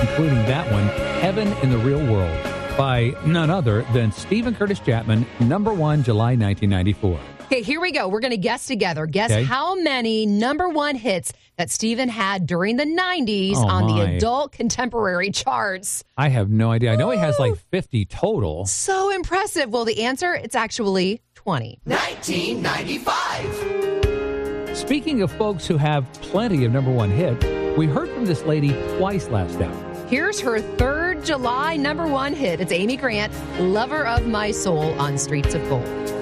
including that one, Heaven in the Real World, by none other than Stephen Curtis Chapman, number one, July 1994. Okay, here we go. We're going to guess together. Guess how many number one hits that Stephen had during the 90s on the adult contemporary charts. I have no idea. I know he has like 50 total. So impressive. Well, the answer, it's actually 20. 1995. Speaking of folks who have plenty of number one hits, we heard from this lady twice last hour. Here's her third July number one hit. It's Amy Grant, Lover of My Soul on Streets of Gold.